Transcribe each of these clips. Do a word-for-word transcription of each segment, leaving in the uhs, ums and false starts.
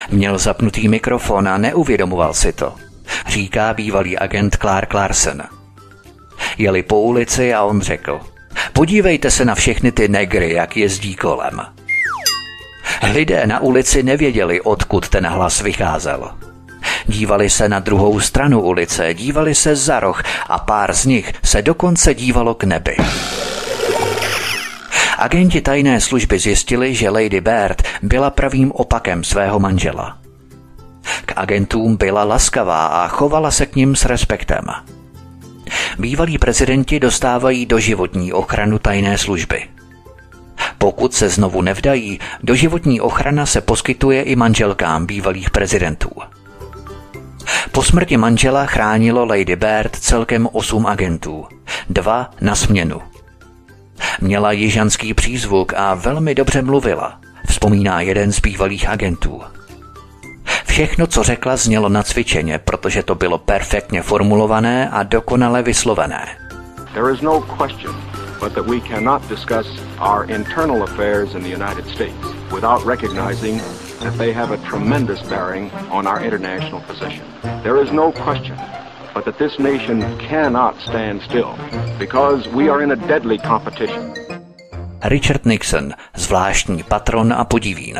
Měl zapnutý mikrofon a neuvědomoval si to, říká bývalý agent Clark Larson. Jeli po ulici a on řekl: podívejte se na všechny ty negry, jak jezdí kolem. Lidé na ulici nevěděli, odkud ten hlas vycházel. Dívali se na druhou stranu ulice, dívali se za roh a pár z nich se dokonce dívalo k nebi. Agenti tajné služby zjistili, že Lady Bird byla pravým opakem svého manžela. K agentům byla laskavá a chovala se k nim s respektem. Bývalí prezidenti dostávají doživotní ochranu tajné služby. Pokud se znovu nevdají, doživotní ochrana se poskytuje i manželkám bývalých prezidentů. Po smrti manžela chránilo Lady Bird celkem osm agentů, dva na směnu. Měla jižanský přízvuk a velmi dobře mluvila, vzpomíná jeden z bývalých agentů. Všechno, co řekla, znělo nacvičeně, protože to bylo perfektně formulované a dokonale vyslovené. There is no question but that we cannot discuss our internal affairs in the United States without recognizing that they have a tremendous bearing on our international position. There is no question but that this nation cannot stand still because we are in a deadly competition. Richard Nixon, zvláštní patron a podivín.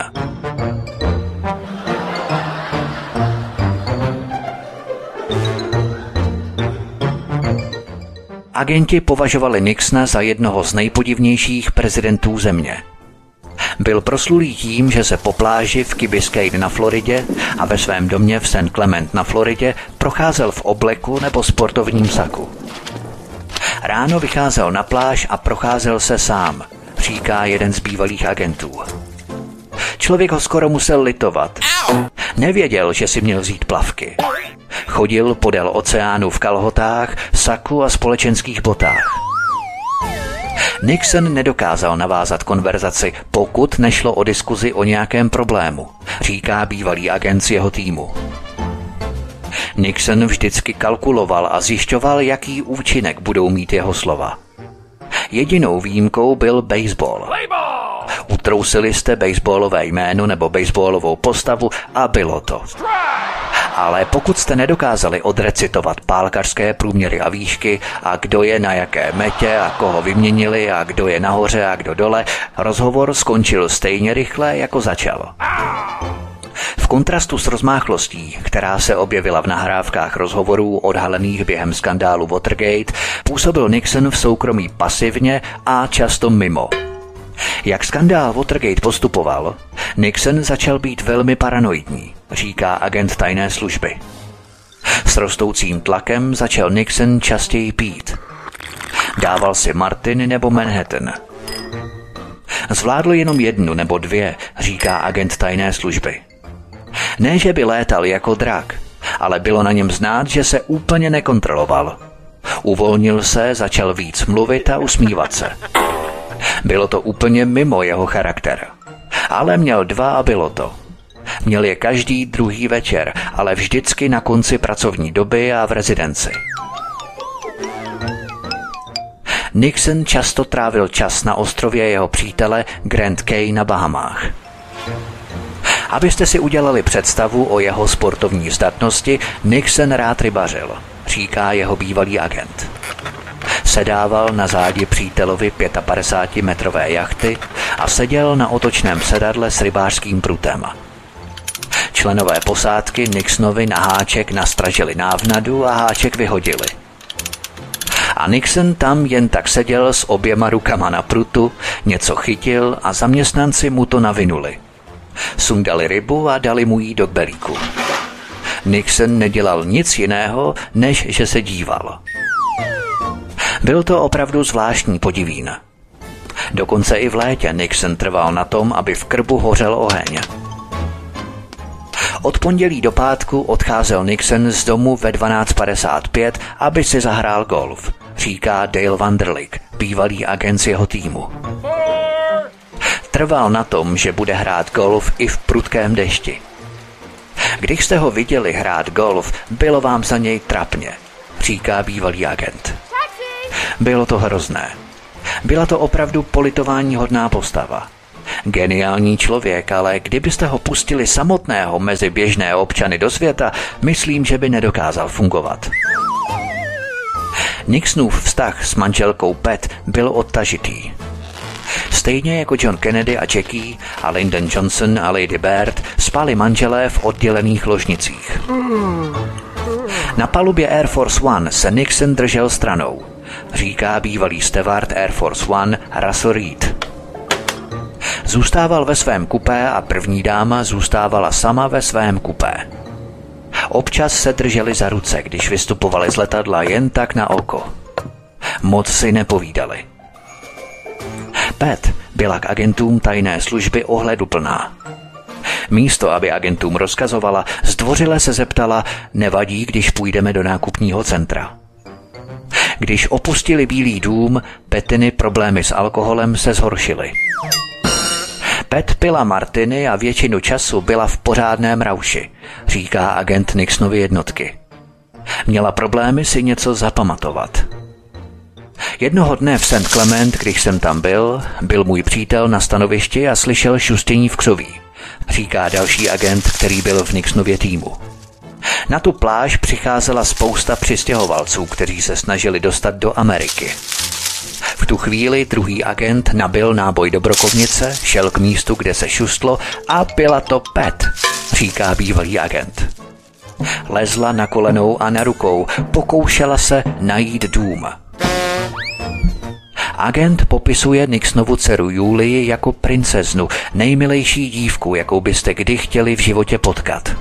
Agenti považovali Nixona za jednoho z nejpodivnějších prezidentů země. Byl proslulý tím, že se po pláži v Key Biscayne na Floridě a ve svém domě v Saint Clement na Floridě procházel v obleku nebo sportovním saku. Ráno vycházel na pláž a procházel se sám, říká jeden z bývalých agentů. Člověk ho skoro musel litovat. Nevěděl, že si měl vzít plavky. Chodil podél oceánu v kalhotách, saku a společenských botách. Nixon nedokázal navázat konverzaci, pokud nešlo o diskuzi o nějakém problému, říká bývalý agent z jeho týmu. Nixon vždycky kalkuloval a zjišťoval, jaký účinek budou mít jeho slova. Jedinou výjimkou byl baseball. Utrousili jste baseballové jméno nebo baseballovou postavu a bylo to. Ale pokud jste nedokázali odrecitovat pálkařské průměry a výšky a kdo je na jaké metě a koho vyměnili a kdo je nahoře a kdo dole, rozhovor skončil stejně rychle, jako začal. V kontrastu s rozmáchlostí, která se objevila v nahrávkách rozhovorů odhalených během skandálu Watergate, působil Nixon v soukromí pasivně a často mimo. Jak skandál Watergate postupoval, Nixon začal být velmi paranoidní, říká agent tajné služby. S rostoucím tlakem začal Nixon častěji pít. Dával si Martin nebo Manhattan. Zvládl jenom jednu nebo dvě, říká agent tajné služby. Ne, že by létal jako drak, ale bylo na něm znát, že se úplně nekontroloval. Uvolnil se, začal víc mluvit a usmívat se. Bylo to úplně mimo jeho charakter. Ale měl dva a bylo to. Měl je každý druhý večer, ale vždycky na konci pracovní doby a v rezidenci. Nixon často trávil čas na ostrově jeho přítele Grand Cay na Bahamách. Abyste si udělali představu o jeho sportovní zdatnosti, Nixon rád rybařil, říká jeho bývalý agent. Sedával na zádi přítelovi pětapadesátimetrové jachty a seděl na otočném sedadle s rybářským prutem. Členové posádky Nixonovi na háček nastražili návnadu a háček vyhodili. A Nixon tam jen tak seděl s oběma rukama na prutu, něco chytil a zaměstnanci mu to navinuli. Sundali rybu a dali mu jí do kbelíku. Nixon nedělal nic jiného, než že se díval. Byl to opravdu zvláštní podivín. Dokonce i v létě Nixon trval na tom, aby v krbu hořel oheň. Od pondělí do pátku odcházel Nixon z domu ve dvanáct padesát pět, aby si zahrál golf, říká Dale Vanderlick, bývalý agent z jeho týmu. Trval na tom, že bude hrát golf i v prudkém dešti. Když jste ho viděli hrát golf, bylo vám za něj trapně, říká bývalý agent. Bylo to hrozné. Byla to opravdu politováníhodná postava. Geniální člověk, ale kdybyste ho pustili samotného mezi běžné občany do světa, myslím, že by nedokázal fungovat. Nixonův vztah s manželkou Pat byl odtažitý. Stejně jako John Kennedy a Jackie a Lyndon Johnson a Lady Bird spali manželé v oddělených ložnicích. Na palubě Air Force One se Nixon držel stranou, říká bývalý steward Air Force One Russell Reed. Zůstával ve svém kupé a první dáma zůstávala sama ve svém kupé. Občas se drželi za ruce, když vystupovali z letadla jen tak na oko. Moc si nepovídali. Pat byla k agentům tajné služby ohleduplná. Místo, aby agentům rozkazovala, zdvořile se zeptala, nevadí, když půjdeme do nákupního centra. Když opustili Bílý dům, Patiny problémy s alkoholem se zhoršily. Pat pila martiny a většinu času byla v pořádném rauši, říká agent Nixonovy jednotky. Měla problémy si něco zapamatovat. Jednoho dne v Saint Clement, když jsem tam byl, byl můj přítel na stanovišti a slyšel šustění v křoví, říká další agent, který byl v Nixonově týmu. Na tu pláž přicházela spousta přistěhovalců, kteří se snažili dostat do Ameriky. V tu chvíli druhý agent nabil náboj do brokovnice, šel k místu, kde se šustlo a byla to Pat, říká bývalý agent. Lezla na kolenou a na rukou, pokoušela se najít dům. Agent popisuje Nixonovu dceru Julii jako princeznu, nejmilejší dívku, jakou byste kdy chtěli v životě potkat.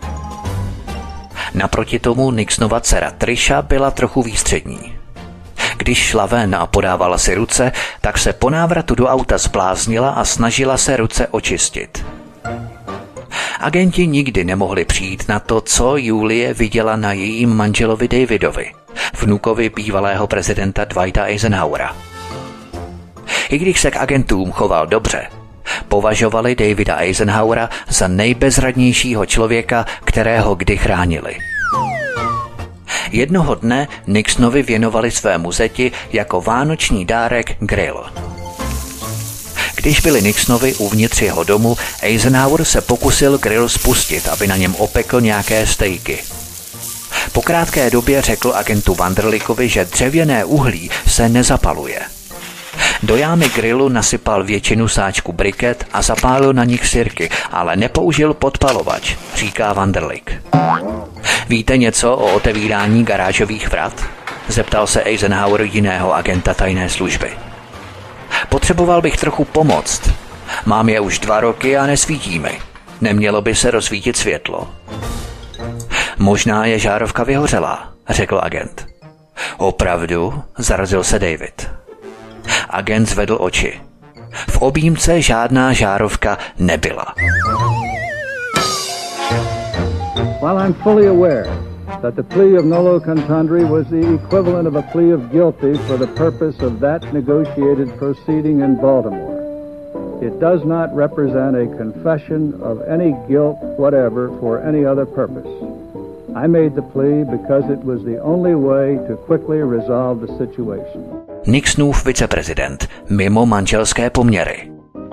Naproti tomu Nixonova dcera Trisha byla trochu výstřední. Když šla ven a podávala si ruce, tak se po návratu do auta zbláznila a snažila se ruce očistit. Agenti nikdy nemohli přijít na to, co Julie viděla na jejím manželovi Davidovi, vnukovi bývalého prezidenta Dwighta Eisenhowera. I když se k agentům choval dobře, považovali Davida Eisenhowera za nejbezradnějšího člověka, kterého kdy chránili. Jednoho dne Nixonovi věnovali svému zeti jako vánoční dárek grill. Když byli Nixonovi uvnitř jeho domu, Eisenhower se pokusil grill spustit, aby na něm opekl nějaké stejky. Po krátké době řekl agentu Vanderlickovi, že dřevěné uhlí se nezapaluje. Do jámy grillu nasypal většinu sáčku briket a zapálil na nich sirky, ale nepoužil podpalovač, říká Vanderlick. Víte něco o otevírání garážových vrat? Zeptal se Eisenhower jiného agenta tajné služby. Potřeboval bych trochu pomoct. Mám je už dva roky a nesvítí mi. Nemělo by se rozsvítit světlo. Možná je žárovka vyhořelá, řekl agent. Opravdu? Zarazil se David. Agent zvedl oči. V objímce žádná žárovka nebyla. While I'm fully aware that the plea of nolo contundere was the equivalent of a plea of guilty for the purpose of that negotiated proceeding in Baltimore, it does not represent a confession of any guilt whatever for any other purpose. I made the plea because it was the only way to quickly resolve the situation. Nixonův viceprezident mimo manželské poměry.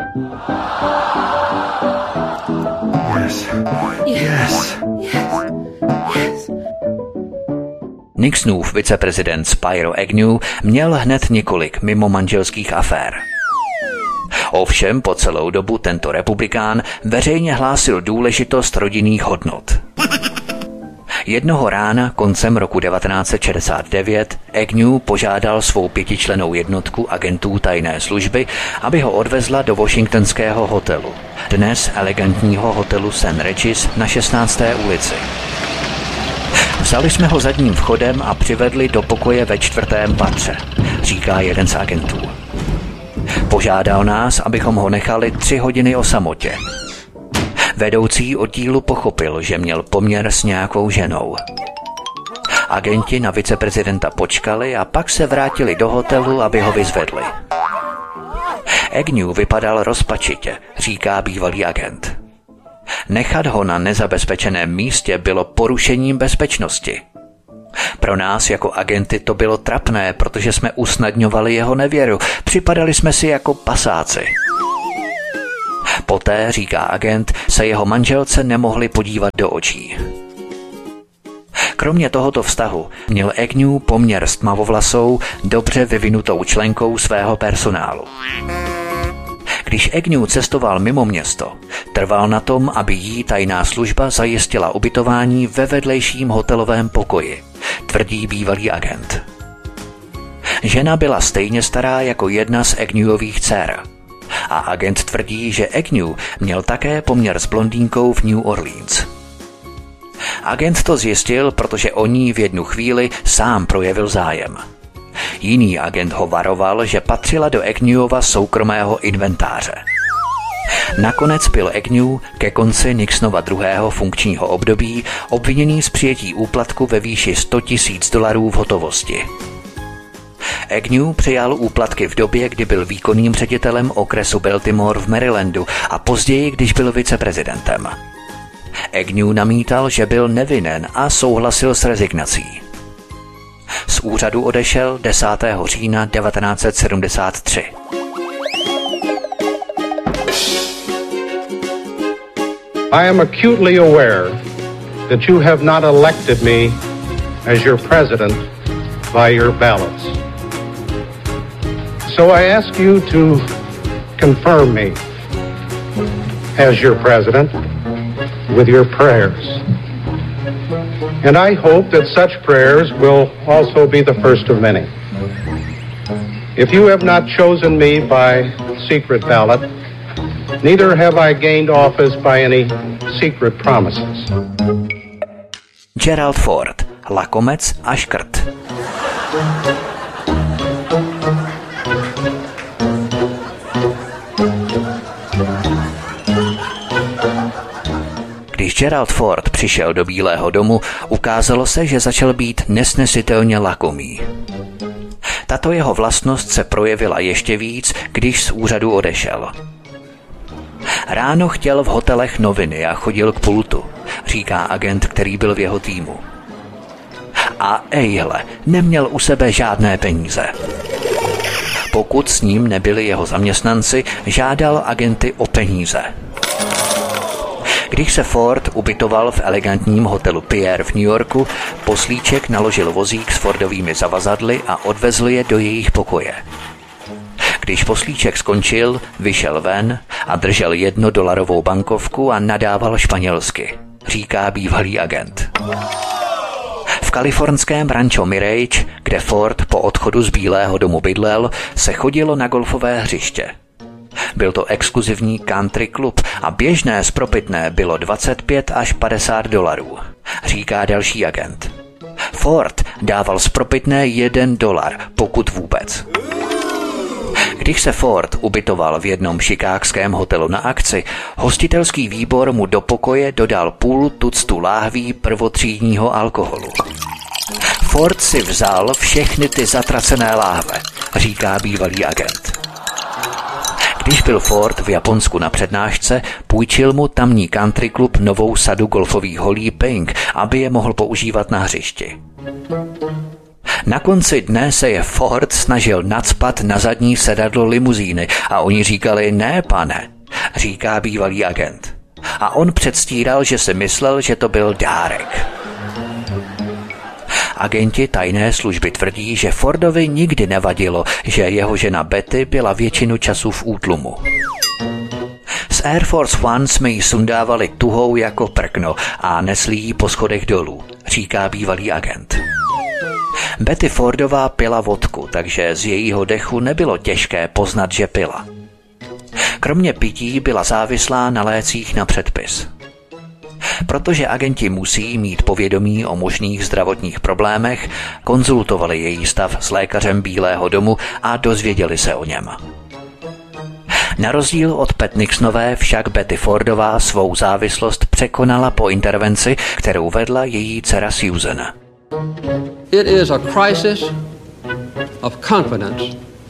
Yes. Yes. Yes. Nixonův viceprezident Spiro Agnew měl hned několik mimo manželských afér. Ovšem po celou dobu tento republikán veřejně hlásil důležitost rodinných hodnot. Jednoho rána koncem roku devatenáct set šedesát devět Agnew požádal svou pětičlennou jednotku agentů tajné služby, aby ho odvezla do washingtonského hotelu, dnes elegantního hotelu Saint Regis na šestnácté ulici. Vzali jsme ho zadním vchodem a přivedli do pokoje ve čtvrtém patře, říká jeden z agentů. Požádal nás, abychom ho nechali tři hodiny o samotě. Vedoucí oddílu pochopil, že měl poměr s nějakou ženou. Agenti na viceprezidenta počkali a pak se vrátili do hotelu, aby ho vyzvedli. Agnew vypadal rozpačitě, říká bývalý agent. Nechat ho na nezabezpečeném místě bylo porušením bezpečnosti. Pro nás jako agenty to bylo trapné, protože jsme usnadňovali jeho nevěru. Připadali jsme si jako pasáci. Poté, říká agent, se jeho manželce nemohli podívat do očí. Kromě tohoto vztahu měl Agnew poměr s tmavovlasou, dobře vyvinutou členkou svého personálu. Když Agnew cestoval mimo město, trval na tom, aby jí tajná služba zajistila ubytování ve vedlejším hotelovém pokoji, tvrdí bývalý agent. Žena byla stejně stará jako jedna z Agnewových dcer. A agent tvrdí, že Agnew měl také poměr s blondýnkou v New Orleans. Agent to zjistil, protože o ní v jednu chvíli sám projevil zájem. Jiný agent ho varoval, že patřila do Agnewova soukromého inventáře. Nakonec byl Agnew ke konci Nixonova druhého funkčního období obviněný z přijetí úplatku ve výši sto tisíc dolarů v hotovosti. Agnew přijal úplatky v době, kdy byl výkonným ředitelem okresu Baltimore v Marylandu a později, když byl viceprezidentem. Agnew namítal, že byl nevinen a souhlasil s rezignací. Z úřadu odešel desátého října devatenáct set sedmdesát tři. I am acutely aware that you have not elected me as your president by your ballots. So I ask you to confirm me as your president with your prayers. And I hope that such prayers will also be the first of many. If you have not chosen me by secret ballot, neither have I gained office by any secret promises. Gerald Ford, lakomec a škrt. Když Gerald Ford přišel do Bílého domu, ukázalo se, že začal být nesnesitelně lakomý. Tato jeho vlastnost se projevila ještě víc, když z úřadu odešel. Ráno chtěl v hotelech noviny a chodil k pultu, říká agent, který byl v jeho týmu. A ejhle, neměl u sebe žádné peníze. Pokud s ním nebyli jeho zaměstnanci, žádal agenty o peníze. Když se Ford ubytoval v elegantním hotelu Pierre v New Yorku, poslíček naložil vozík s Fordovými zavazadly a odvezl je do jejich pokoje. Když poslíček skončil, vyšel ven a držel jednodolarovou bankovku a nadával španělsky, říká bývalý agent. V kalifornském Rancho Mirage, kde Ford po odchodu z Bílého domu bydlel, se chodilo na golfové hřiště. Byl to exkluzivní country klub a běžné spropitné bylo dvacet pět až padesát dolarů, říká další agent. Ford dával spropitné jeden dolar, pokud vůbec. Když se Ford ubytoval v jednom chicagském hotelu na akci, hostitelský výbor mu do pokoje dodal půl tuctu láhví prvotřídního alkoholu. Ford si vzal všechny ty zatracené láhve, říká bývalý agent. Když byl Ford v Japonsku na přednášce, půjčil mu tamní country klub novou sadu golfových holí Ping, aby je mohl používat na hřišti. Na konci dne se je Ford snažil nacpat na zadní sedadlo limuzíny a oni říkali ne, pane, říká bývalý agent. A on předstíral, že si myslel, že to byl dárek. Agenti tajné služby tvrdí, že Fordovi nikdy nevadilo, že jeho žena Betty byla většinu času v útlumu. Z Air Force One jsme ji sundávali tuhou jako prkno a nesli ji po schodech dolů, říká bývalý agent. Betty Fordová pila vodku, takže z jejího dechu nebylo těžké poznat, že pila. Kromě pití byla závislá na lécích na předpis. Protože agenti musí mít povědomí o možných zdravotních problémech, konzultovali její stav s lékařem Bílého domu a dozvěděli se o něm. Na rozdíl od Pat Nixonové však Betty Fordová svou závislost překonala po intervenci, kterou vedla její dcera Susan. It is a crisis of confidence.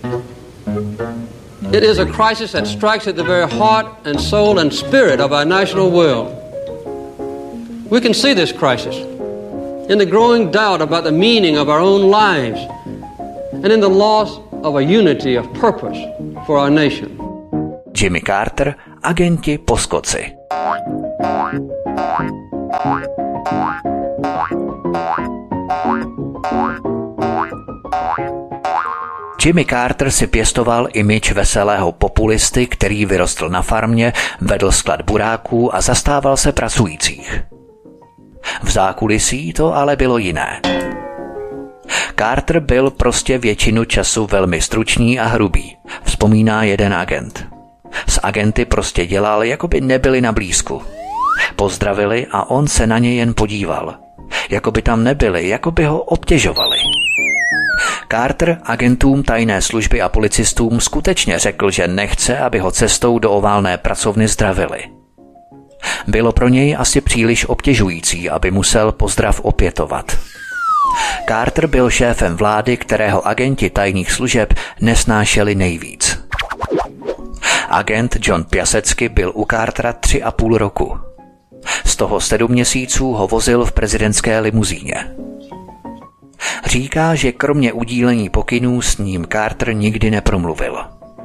It is a crisis that strikes at the very heart and soul and spirit of our national world. We can see this crisis in the growing doubt about the meaning of our own lives and in the loss of a unity of purpose for our nation. Jimmy Carter Agenti po skoci. Jimmy Carter si pěstoval image veselého populisty, který vyrostl na farmě, vedl sklad buráků a zastával se pracujících. V zákulisí to ale bylo jiné. Carter byl prostě většinu času velmi stručný a hrubý, vzpomíná jeden agent. S agenty prostě dělal, jako by nebyli na blízku. Pozdravili a on se na ně jen podíval. Jako by tam nebyli, jako by ho obtěžovali. Carter agentům tajné služby a policistům skutečně řekl, že nechce, aby ho cestou do oválné pracovny zdravili. Bylo pro něj asi příliš obtěžující, aby musel pozdrav opětovat. Carter byl šéfem vlády, kterého agenti tajných služeb nesnášeli nejvíc. Agent John Piasecky byl u Cartera tři a půl roku. Z toho sedm měsíců ho vozil v prezidentské limuzíně. Říká, že kromě udílení pokynů s ním Carter nikdy nepromluvil.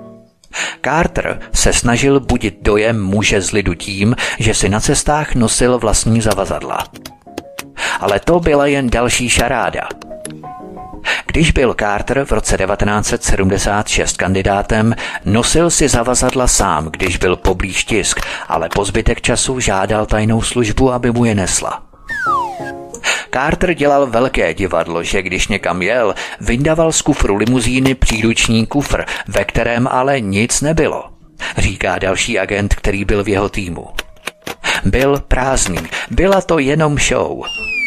Carter se snažil budit dojem muže z lidu tím, že si na cestách nosil vlastní zavazadla. Ale to byla jen další šaráda. Když byl Carter v roce devatenáct set sedmdesát šest kandidátem, nosil si zavazadla sám, když byl poblíž tisk, ale po zbytek času žádal tajnou službu, aby mu je nesla. Carter dělal velké divadlo, že když někam jel, vyndával z kufru limuzíny příruční kufr, ve kterém ale nic nebylo, říká další agent, který byl v jeho týmu. Byl prázdný, byla to jenom show.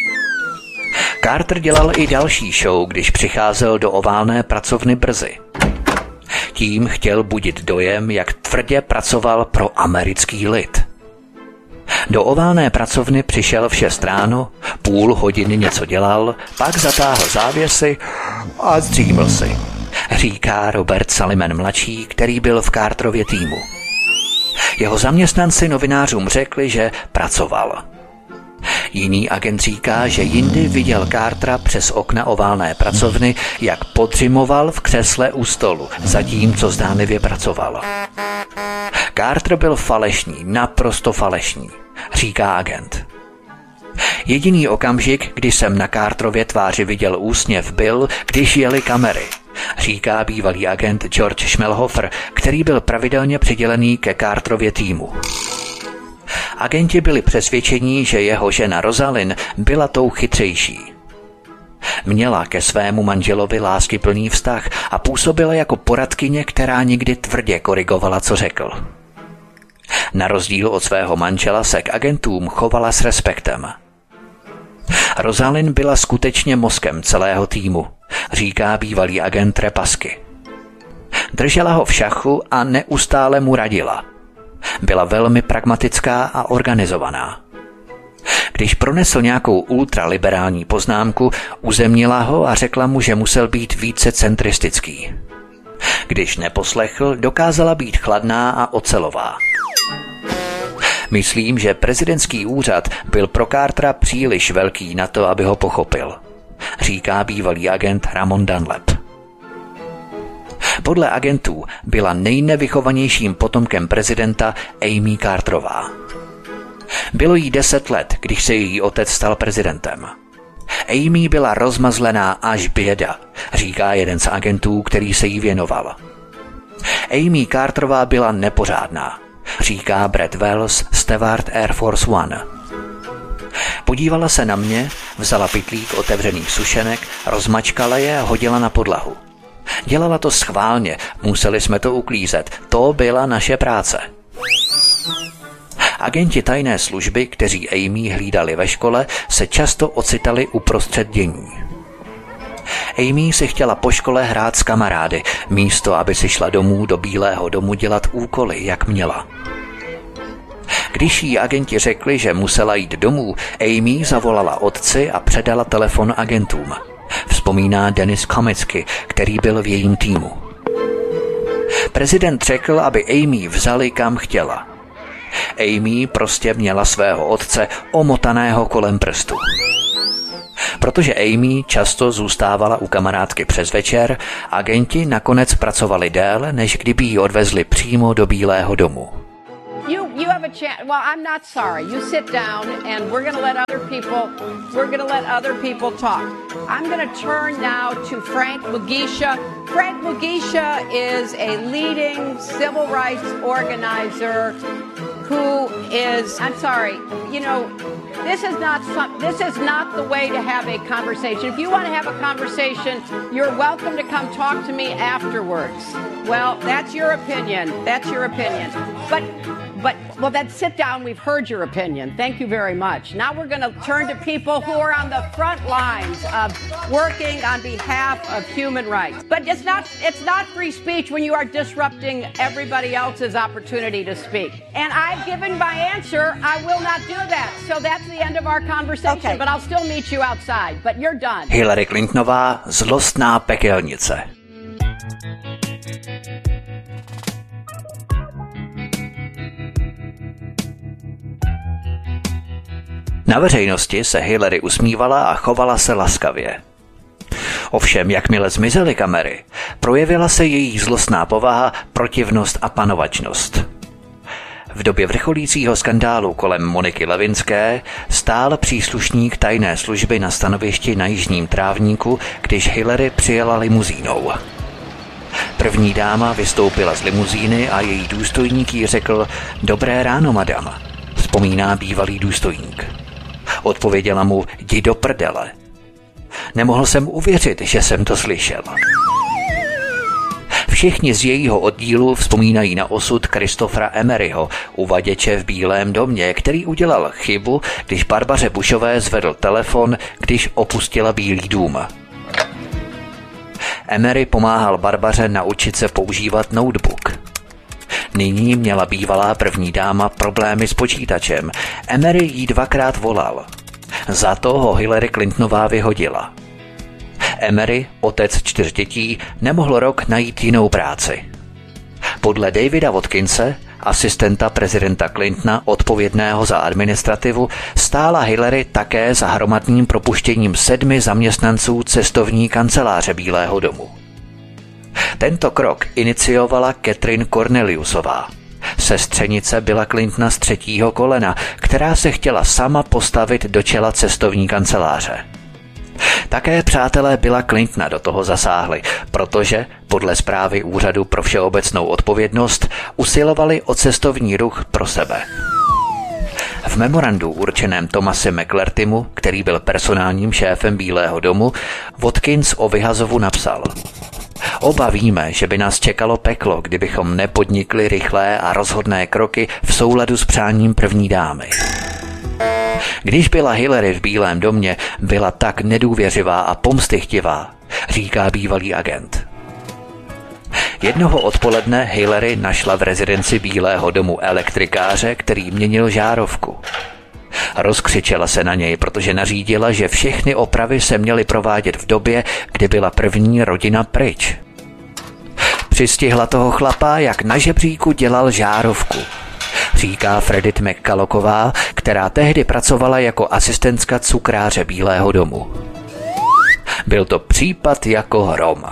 Carter dělal i další show, když přicházel do oválné pracovny brzy. Tím chtěl budit dojem, jak tvrdě pracoval pro americký lid. Do oválné pracovny přišel v šest ráno, půl hodiny něco dělal, pak zatáhl závěsy a zdříml si, říká Robert Saliman mladší, který byl v Carterově týmu. Jeho zaměstnanci novinářům řekli, že pracoval. Jiný agent říká, že jindy viděl Cartera přes okna oválné pracovny, jak podřimoval v křesle u stolu, zatímco zdánlivě pracoval. Carter byl falešný, naprosto falešný, říká agent. Jediný okamžik, kdy jsem na Carterově tváři viděl úsměv, byl, když jeli kamery, říká bývalý agent George Schmelhofer, který byl pravidelně přidělený ke Carterově týmu. Agenti byli přesvědčení, že jeho žena Rosalind byla tou chytřejší. Měla ke svému manželovi láskyplný vztah a působila jako poradkyně, která nikdy tvrdě korigovala, co řekl. Na rozdíl od svého manžela se k agentům chovala s respektem. Rosalind byla skutečně mozkem celého týmu, říká bývalý agent Repasky. Držela ho v šachu a neustále mu radila. Byla velmi pragmatická a organizovaná. Když pronesl nějakou ultraliberální poznámku, uzemnila ho a řekla mu, že musel být více centristický. Když neposlechl, dokázala být chladná a ocelová. Myslím, že prezidentský úřad byl pro Cartera příliš velký na to, aby ho pochopil, říká bývalý agent Ramon Dunlap. Podle agentů byla nejnevychovanějším potomkem prezidenta Amy Carterová. Bylo jí deset let, když se její otec stal prezidentem. Amy byla rozmazlená až běda, říká jeden z agentů, který se jí věnoval. Amy Carterová byla nepořádná, říká Brad Wells, Steward Air Force One. Podívala se na mě, vzala pytlík otevřených sušenek, rozmačkala je a hodila na podlahu. Dělala to schválně, museli jsme to uklízet, to byla naše práce. Agenti tajné služby, kteří Amy hlídali ve škole, se často ocitali uprostřed dění. Amy si chtěla po škole hrát s kamarády, místo aby si šla domů do Bílého domu dělat úkoly, jak měla. Když jí agenti řekli, že musela jít domů, Amy zavolala otci a předala telefon agentům. Vzpomíná Dennis Komicky, který byl v jejím týmu. Prezident řekl, aby Amy vzali kam chtěla. Amy prostě měla svého otce omotaného kolem prstu. Protože Amy často zůstávala u kamarádky přes večer, agenti nakonec pracovali déle, než kdyby ji odvezli přímo do Bílého domu. you have a chance. Well, I'm not sorry. You sit down, and we're going to let other people. We're going to let other people talk. I'm going to turn now to Frank Mugisha. Frank Mugisha is a leading civil rights organizer who is. I'm sorry. You know, this is not some. This is not the way to have a conversation. If you want to have a conversation, you're welcome to come talk to me afterwards. Well, that's your opinion. That's your opinion. But, but, well, then sit down. We've heard your opinion. Thank you very much. Now we're going to turn to people who are on the front lines of working on behalf of human rights. But it's not, it's not free speech when you are disrupting everybody else's opportunity to speak. And I've given my answer. I will not do that. So that's the end of our conversation. Okay. But I'll still meet you outside. But you're done. Hillary Clintonová, zlostná pekelnice. Na veřejnosti se Hillary usmívala a chovala se laskavě. Ovšem, jakmile zmizely kamery, projevila se její zlostná povaha, protivnost a panovačnost. V době vrcholícího skandálu kolem Moniky Levinské stál příslušník tajné služby na stanovišti na Jižním Trávníku, když Hillary přijela limuzínou. První dáma vystoupila z limuzíny a její důstojník jí řekl: "Dobré ráno, madam", vzpomíná bývalý důstojník. Odpověděla mu: "Jdi do prdele." Nemohl jsem uvěřit, že jsem to slyšel. Všichni z jejího oddílu vzpomínají na osud Christophera Emeryho, uvaděče v Bílém domě, který udělal chybu, když Barbaře Bushové zvedl telefon, když opustila Bílý dům. Emery pomáhal Barbaře naučit se používat notebook. Nyní měla bývalá první dáma problémy s počítačem. Emery jí dvakrát volal. Za to ho Hillary Clintonová vyhodila. Emery, otec čtyř dětí, nemohl rok najít jinou práci. Podle Davida Watkinse, asistenta prezidenta Clintona odpovědného za administrativu, stála Hillary také za hromadným propuštěním sedmi zaměstnanců cestovní kanceláře Bílého domu. Tento krok iniciovala Catherine Corneliusová, sestřenice Billa Clintona z třetího kolena, která se chtěla sama postavit do čela cestovní kanceláře. Také přátelé Billa Clintona do toho zasáhli, protože, podle zprávy Úřadu pro všeobecnou odpovědnost, usilovali o cestovní ruch pro sebe. V memorandu určeném Thomasi McClartymu, který byl personálním šéfem Bílého domu, Watkins o Vyhazovu napsal: "Oba víme, že by nás čekalo peklo, kdybychom nepodnikli rychlé a rozhodné kroky v souladu s přáním první dámy." Když byla Hillary v Bílém domě, byla tak nedůvěřivá a pomstychtivá, říká bývalý agent. Jednoho odpoledne Hillary našla v rezidenci Bílého domu elektrikáře, který měnil žárovku. Rozkřičela se na něj, protože nařídila, že všechny opravy se měly provádět v době, kdy byla první rodina pryč. Přistihla toho chlapa, jak na žebříku dělal žárovku, říká Fredit McCullouchová, která tehdy pracovala jako asistentka cukráře Bílého domu. Byl to případ jako hrom.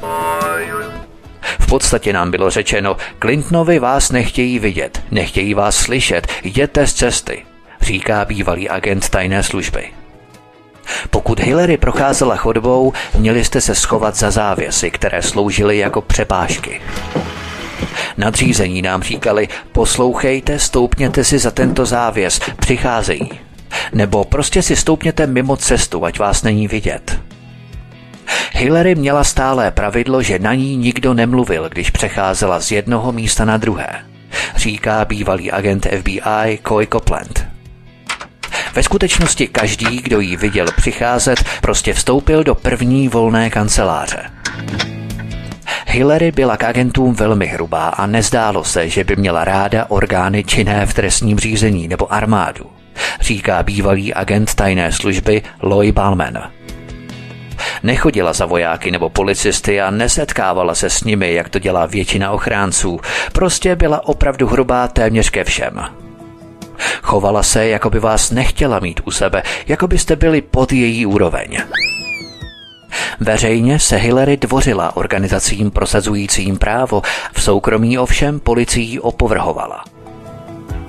V podstatě nám bylo řečeno: Clintonovi vás nechtějí vidět, nechtějí vás slyšet, jděte z cesty, říká bývalý agent tajné služby. Pokud Hillary procházela chodbou, měli jste se schovat za závěsy, které sloužily jako přepážky. Nadřízení nám říkali: poslouchejte, stoupněte si za tento závěs, přicházejí. Nebo prostě si stoupněte mimo cestu, ať vás není vidět. Hillary měla stálé pravidlo, že na ní nikdo nemluvil, když přecházela z jednoho místa na druhé, říká bývalý agent F B I Coy Copeland. Ve skutečnosti každý, kdo ji viděl přicházet, prostě vstoupil do první volné kanceláře. Hillary byla k agentům velmi hrubá a nezdálo se, že by měla ráda orgány činné v trestním řízení nebo armádu, říká bývalý agent tajné služby Loy Balman. Nechodila za vojáky nebo policisty a nesetkávala se s nimi, jak to dělá většina ochránců. Prostě byla opravdu hrubá téměř ke všem. Chovala se, jako by vás nechtěla mít u sebe, jako byste byli pod její úroveň. Veřejně se Hillary dvořila organizacím prosazujícím právo, v soukromí ovšem policií opovrhovala.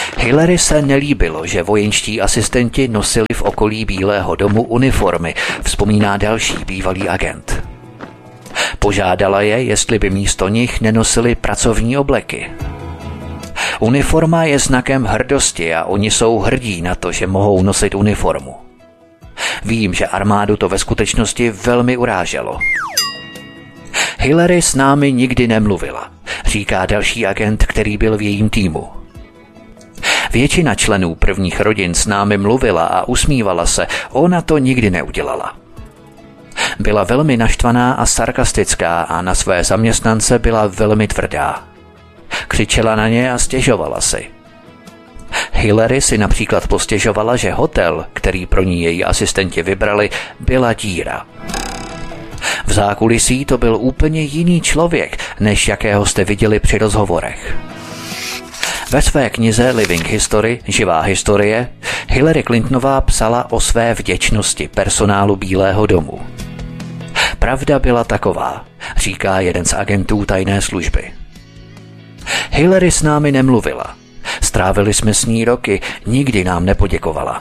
Hillary se nelíbilo, že vojenští asistenti nosili v okolí Bílého domu uniformy, vzpomíná další bývalý agent. Požádala je, jestli by místo nich nenosili pracovní obleky. Uniforma je znakem hrdosti a oni jsou hrdí na to, že mohou nosit uniformu. Vím, že armádu to ve skutečnosti velmi uráželo. Hillary s námi nikdy nemluvila, říká další agent, který byl v jejím týmu. Většina členů prvních rodin s námi mluvila a usmívala se, ona to nikdy neudělala. Byla velmi naštvaná a sarkastická a na své zaměstnance byla velmi tvrdá. Křičela na ně a stěžovala si. Hillary si například postěžovala, že hotel, který pro ní její asistenti vybrali, byla díra. V zákulisí to byl úplně jiný člověk, než jakého jste viděli při rozhovorech. Ve své knize Living History, živá historie, Hillary Clintonová psala o své vděčnosti personálu Bílého domu. Pravda byla taková, říká jeden z agentů tajné služby. Hillary s námi nemluvila. Strávili jsme s ní roky, nikdy nám nepoděkovala.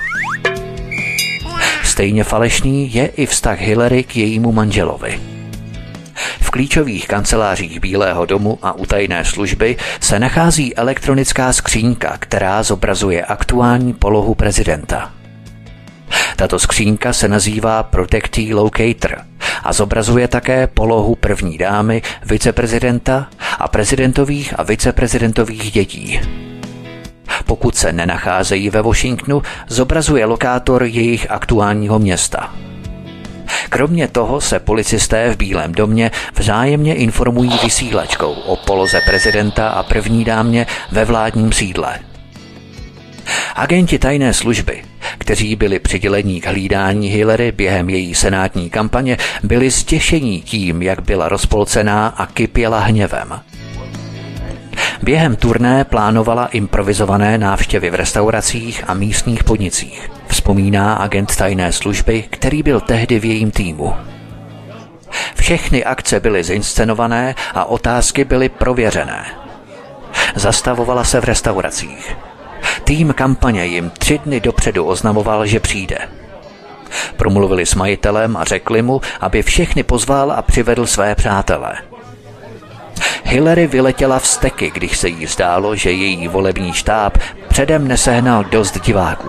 Stejně falešný je i vztah Hillary k jejímu manželovi. V klíčových kancelářích Bílého domu a u tajné služby se nachází elektronická skřínka, která zobrazuje aktuální polohu prezidenta. Tato skřínka se nazývá Protectee Locator a zobrazuje také polohu první dámy, viceprezidenta a prezidentových a viceprezidentových dětí. Pokud se nenacházejí ve Washingtonu, zobrazuje lokátor jejich aktuálního města. Kromě toho se policisté v Bílém domě vzájemně informují vysílačkou o poloze prezidenta a první dámě ve vládním sídle. Agenti tajné služby, kteří byli přidělení k hlídání Hillary během její senátní kampaně, byli zděšení tím, jak byla rozpolcená a kypěla hněvem. Během turné plánovala improvizované návštěvy v restauracích a místních podnicích, vzpomíná agent tajné služby, který byl tehdy v jejím týmu. Všechny akce byly zinscenované a otázky byly prověřené. Zastavovala se v restauracích. Tým kampaně jim tři dny dopředu oznamoval, že přijde. Promluvili s majitelem a řekli mu, aby všechny pozval a přivedl své přátele. Hillary vyletěla vzteky, když se jí zdálo, že její volební štáb předem nesehnal dost diváků.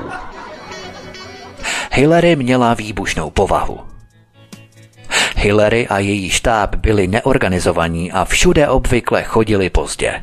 Hillary měla výbušnou povahu. Hillary a její štáb byli neorganizovaní a všude obvykle chodili pozdě.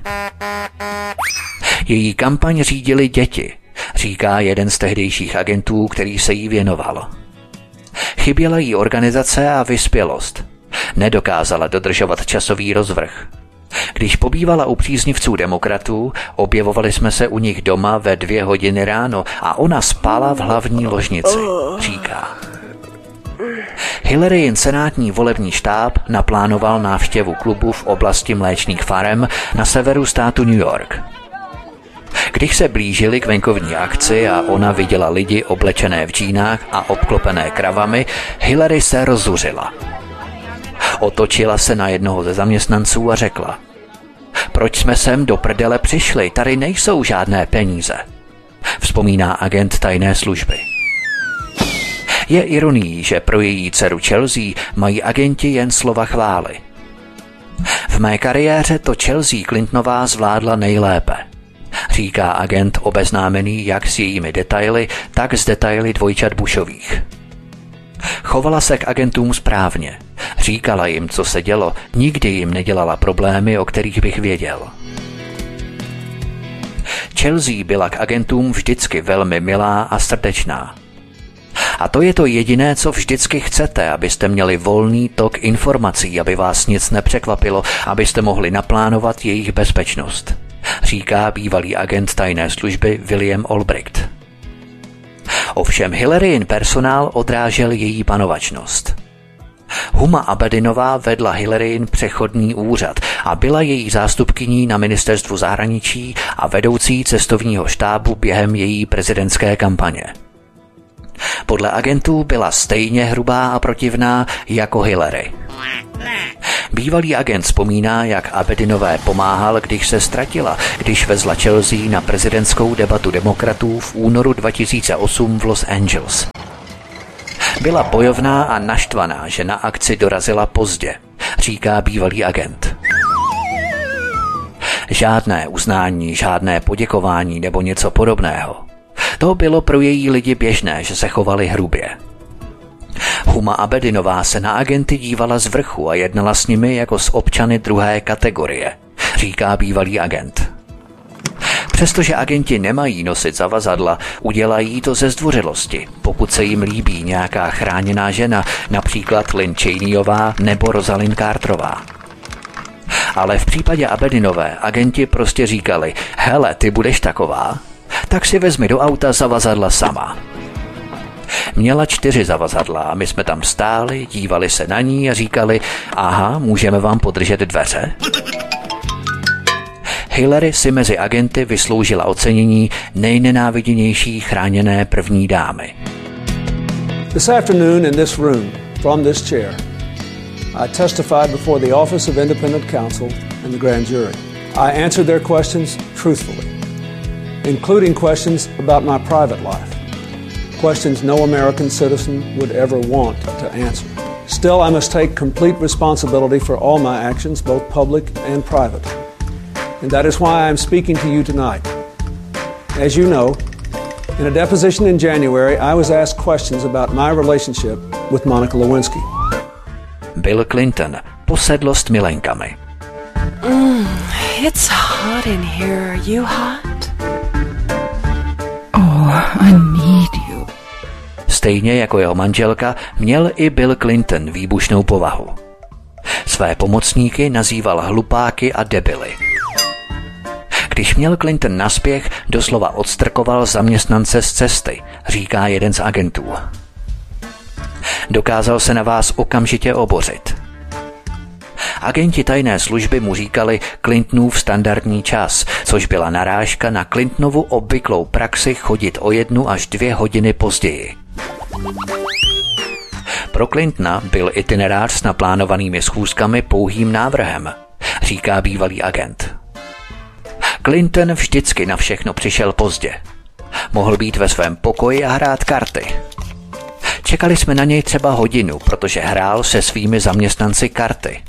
Její kampaň řídili děti, říká jeden z tehdejších agentů, který se jí věnoval. Chyběla jí organizace a vyspělost. Nedokázala dodržovat časový rozvrh. Když pobývala u příznivců demokratů, objevovali jsme se u nich doma ve dvě hodiny ráno a ona spala v hlavní ložnici, říká. Hillary jen senátní volební štáb naplánoval návštěvu klubu v oblasti mléčných farem na severu státu New York. Když se blížili k venkovní akci a ona viděla lidi oblečené v džínách a obklopené kravami, Hillary se rozzuřila. Otočila se na jednoho ze zaměstnanců a řekla: Proč jsme sem do prdele přišli, tady nejsou žádné peníze, vzpomíná agent tajné služby. Je ironií, že pro její dceru Chelsea mají agenti jen slova chvály. V mé kariéře to Chelsea Clintonová zvládla nejlépe, říká agent obeznámený jak s jejími detaily, tak s detaily dvojčat Bushových. Chovala se k agentům správně, říkala jim, co se dělo, nikdy jim nedělala problémy, o kterých bych věděl. Chelsea byla k agentům vždycky velmi milá a srdečná. A to je to jediné, co vždycky chcete, abyste měli volný tok informací, aby vás nic nepřekvapilo, abyste mohli naplánovat jejich bezpečnost, říká bývalý agent tajné služby William Olbricht. Ovšem Hillaryn personál odrážel její panovačnost. Huma Abedinová vedla Hillaryn přechodný úřad a byla její zástupkyní na ministerstvu zahraničí a vedoucí cestovního štábu během její prezidentské kampaně. Podle agentů byla stejně hrubá a protivná jako Hillary. Bývalý agent vzpomíná, jak Abedinové pomáhal, když se ztratila, když vezla Chelsea na prezidentskou debatu demokratů v únoru dva tisíce osm v Los Angeles. Byla bojovná a naštvaná, že na akci dorazila pozdě, říká bývalý agent. Žádné uznání, žádné poděkování nebo něco podobného. To bylo pro její lidi běžné, že se chovali hrubě. Huma Abedinová se na agenty dívala z vrchu a jednala s nimi jako s občany druhé kategorie, říká bývalý agent. Přestože agenti nemají nosit zavazadla, udělají to ze zdvořilosti, pokud se jim líbí nějaká chráněná žena, například Lynn Cheneyová nebo Rosalind Carterová. Ale v případě Abedinové agenti prostě říkali, hele, ty budeš taková, tak si vezmi do auta zavazadla sama. Měla čtyři zavazadla a my jsme tam stáli, dívali se na ní a říkali, aha, můžeme vám podržet dveře? Hillary si mezi agenty vysloužila ocenění nejnenáviděnější chráněné první dámy. This afternoon in this room, from this chair, I testified before the Office of Independent Counsel and the grand jury. I answered their questions truthfully, including questions about my private life, questions no American citizen would ever want to answer. Still, I must take complete responsibility for all my actions, both public and private. And that is why I am speaking to you tonight. As you know, in a deposition in January, I was asked questions about my relationship with Monica Lewinsky. Bill Clinton, posedlost milenkami. Mm, it's hot in here. Are you hot? Oh, I need you. Stejně jako jeho manželka, měl i Bill Clinton výbušnou povahu. Své pomocníky nazýval hlupáky a debily. Když měl Clinton naspěch, doslova odstrkoval zaměstnance z cesty, říká jeden z agentů. Dokázal se na vás okamžitě obořit. Agenti tajné služby mu říkali Clintonův standardní čas, což byla narážka na Clintonovu obvyklou praxi chodit o jednu až dvě hodiny později. Pro Clintona byl itinerář s naplánovanými schůzkami pouhým návrhem, říká bývalý agent. Clinton vždycky na všechno přišel pozdě. Mohl být ve svém pokoji a hrát karty. Čekali jsme na něj třeba hodinu, protože hrál se svými zaměstnanci karty.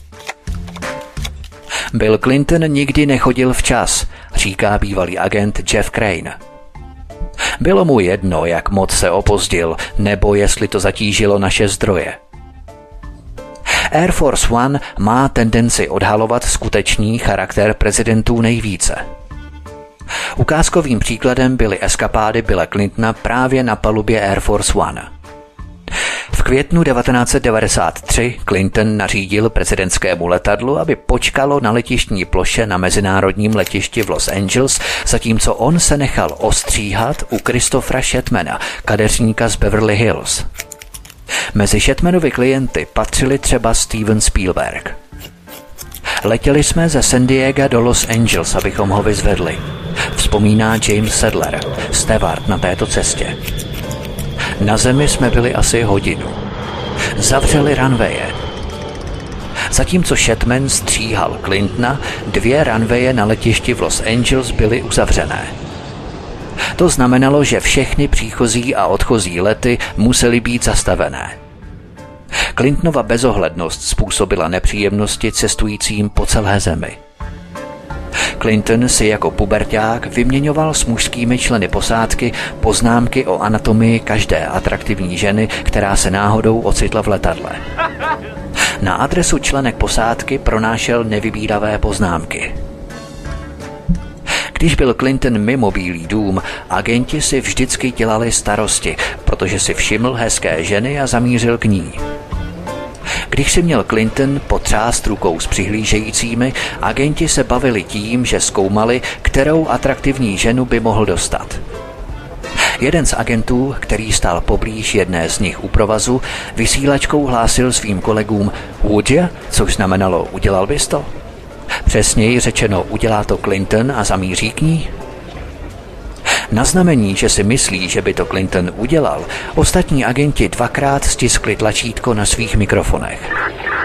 Bill Clinton nikdy nechodil včas, říká bývalý agent Jeff Crane. Bylo mu jedno, jak moc se opozdil, nebo jestli to zatížilo naše zdroje. Air Force One má tendenci odhalovat skutečný charakter prezidentů nejvíce. Ukázkovým příkladem byly eskapády Billa Clintona právě na palubě Air Force One. V květnu devatenáct set devadesát tři Clinton nařídil prezidentskému letadlu, aby počkalo na letištní ploše na mezinárodním letišti v Los Angeles, zatímco on se nechal ostříhat u Christophera Shatmana, kadeřníka z Beverly Hills. Mezi Shatmanovi klienty patřili třeba Steven Spielberg. Letěli jsme ze San Diega do Los Angeles, abychom ho vyzvedli. Vzpomíná James Sadler, steward na této cestě. Na zemi jsme byli asi hodinu. Zavřeli runwaye. Zatímco Shatman stříhal Clintona, dvě runwaye na letišti v Los Angeles byly uzavřené. To znamenalo, že všechny příchozí a odchozí lety musely být zastavené. Clintonova bezohlednost způsobila nepříjemnosti cestujícím po celé zemi. Clinton si jako puberťák vyměňoval s mužskými členy posádky poznámky o anatomii každé atraktivní ženy, která se náhodou ocitla v letadle. Na adresu členek posádky pronášel nevybíravé poznámky. Když byl Clinton mimo Bílý dům, agenti si vždycky dělali starosti, protože si všiml hezké ženy a zamířil k ní. Když si měl Clinton potřást rukou s přihlížejícími, agenti se bavili tím, že zkoumali, kterou atraktivní ženu by mohl dostat. Jeden z agentů, který stál poblíž jedné z nich u provazu, vysílačkou hlásil svým kolegům "Would you?", což znamenalo "udělal bys to?". Přesněji řečeno, udělá to Clinton a zamíří k ní? Na znamení, že si myslí, že by to Clinton udělal, ostatní agenti dvakrát stiskli tlačítko na svých mikrofonech.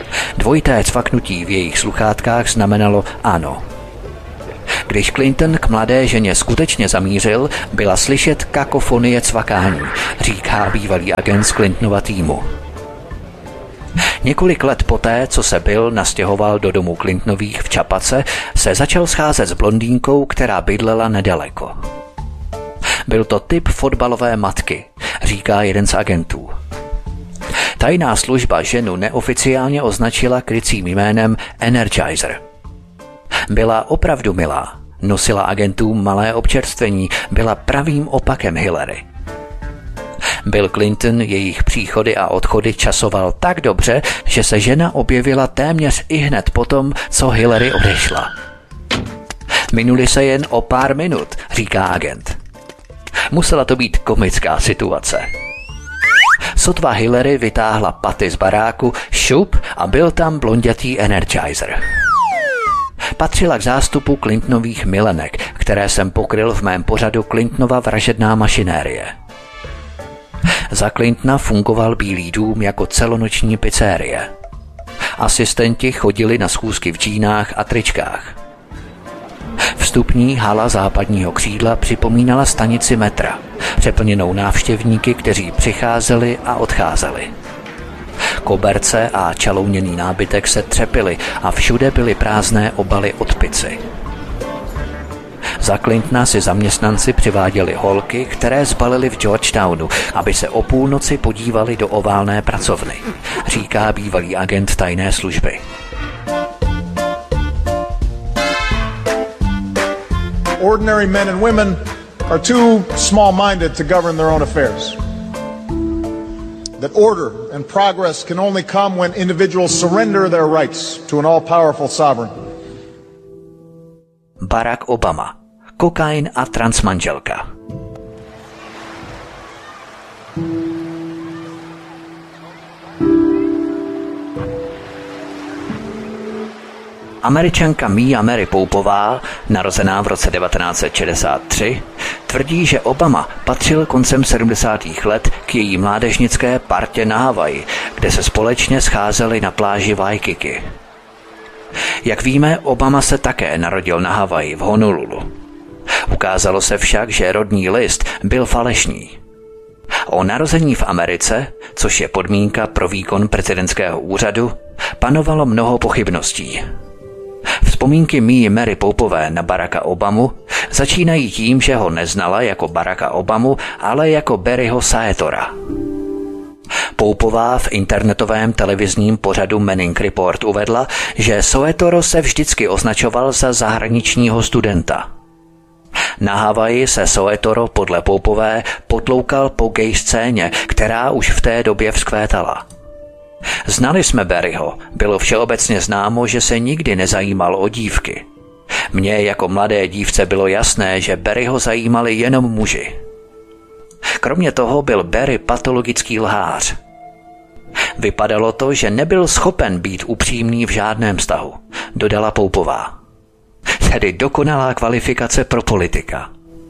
Dvojité cvaknutí v jejich sluchátkách znamenalo ano. Když Clinton k mladé ženě skutečně zamířil, byla slyšet kakofonie cvakání, říká bývalý agent z Clintonova týmu. Několik let poté, co se Bill nastěhoval do domu Clintonových v Čapace, se začal scházet s blondýnkou, která bydlela nedaleko. Byl to typ fotbalové matky, říká jeden z agentů. Tajná služba ženu neoficiálně označila krycím jménem Energizer. Byla opravdu milá, nosila agentům malé občerstvení, byla pravým opakem Hillary. Bill Clinton jejich příchody a odchody časoval tak dobře, že se žena objevila téměř ihned potom, co Hillary odešla. Minuli se jen o pár minut, říká agent. Musela to být komická situace. Sotva Hillary vytáhla paty z baráku, šup a byl tam blondětý Energizer. Patřila k zástupu Clintonových milenek, které jsem pokryl v mém pořadu Clintonova vražedná mašinérie. Za Clintona fungoval Bílý dům jako celonoční pizzerie. Asistenti chodili na schůzky v džínách a tričkách. Vstupní hala západního křídla připomínala stanici metra, přeplněnou návštěvníky, kteří přicházeli a odcházeli. Koberce a čalouněný nábytek se třepily a všude byly prázdné obaly od pici. Za Clintona si zaměstnanci přiváděli holky, které zbalili v Georgetownu, aby se o půlnoci podívali do oválné pracovny, říká bývalý agent tajné služby. Ordinary men and women are too small-minded to govern their own affairs. That order and progress can only come when individuals surrender their rights to an all-powerful sovereign. Barack Obama. Kokain a transmanželka. Američanka Mia Mary Popeová, narozená v roce devatenáct set šedesát tři, tvrdí, že Obama patřil koncem sedmdesátých let k její mládežnické partě na Havaji, kde se společně scházeli na pláži Waikiki. Jak víme, Obama se také narodil na Havaji v Honolulu. Ukázalo se však, že rodný list byl falešný. O narození v Americe, což je podmínka pro výkon prezidentského úřadu, panovalo mnoho pochybností. Vzpomínky Mii Mary Popeové na Baracka Obamu začínají tím, že ho neznala jako Baracka Obamu, ale jako Barryho Saetora. Popeová v internetovém televizním pořadu Manning Report uvedla, že Soetoro se vždycky označoval za zahraničního studenta. Na Havaji se Soetoro podle Popeové potloukal po gay scéně, která už v té době vzkvétala. Znali jsme Barryho, bylo všeobecně známo, že se nikdy nezajímal o dívky. Mně jako mladé dívce bylo jasné, že Barryho zajímali jenom muži. Kromě toho byl Barry patologický lhář. Vypadalo to, že nebyl schopen být upřímný v žádném vztahu, dodala Popeová. Tedy dokonalá kvalifikace pro politika.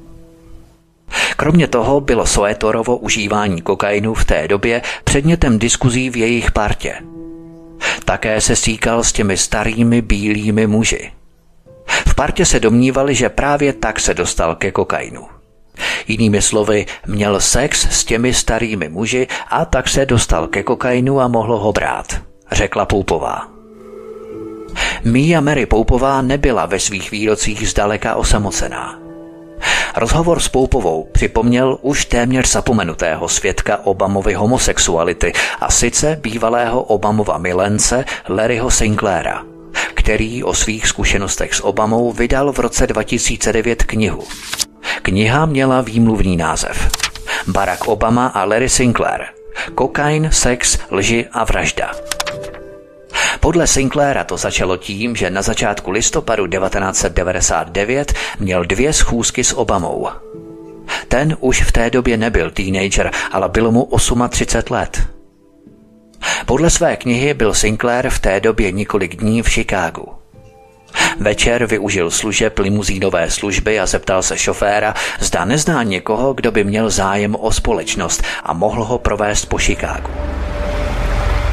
Kromě toho bylo Soetorovo užívání kokainu v té době předmětem diskuzí v jejich partě. Také se stýkal s těmi starými bílými muži. V partě se domnívali, že právě tak se dostal ke kokainu. Jinými slovy, měl sex s těmi starými muži a tak se dostal ke kokainu a mohlo ho brát, řekla Popeová. Mia Mary Popeová nebyla ve svých výrocích zdaleka osamocená. Rozhovor s Popeovou připomněl už téměř zapomenutého svědka Obamovy homosexuality, a sice bývalého Obamova milence Larryho Sinclaira, který o svých zkušenostech s Obamou vydal v roce dva tisíce devět knihu. Kniha měla výmluvný název Barack Obama a Larry Sinclair. Kokain, sex, lži a vražda. Podle Sinclaira to začalo tím, že na začátku listopadu devatenáct set devadesát devět měl dvě schůzky s Obamou. Ten už v té době nebyl teenager, ale bylo mu třicet osm let. Podle své knihy byl Sinclair v té době několik dní v Chicagu. Večer využil služeb limuzínové služby a zeptal se šoféra, zda nezná někoho, kdo by měl zájem o společnost a mohl ho provést po Chicagu.